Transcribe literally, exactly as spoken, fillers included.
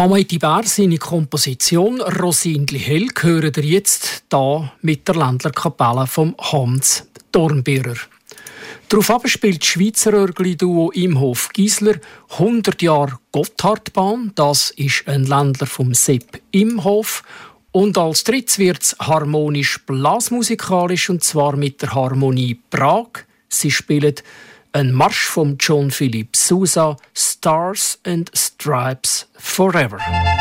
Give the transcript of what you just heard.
Ameti Bär, seine Komposition «Rosinli hell» hören ihr jetzt hier mit der Ländlerkapelle von Hans Dornbirrer. Darauf spielt das Schweizer Örgli-Duo Imhof Giesler hundert Jahre Gotthardbahn. Das ist ein Ländler vom Sepp Imhof. Und als drittes wird es harmonisch-blasmusikalisch, und zwar mit der Harmonie Prag. Sie spielen einen Marsch von John Philip Sousa, «Stars and Stripes Forever».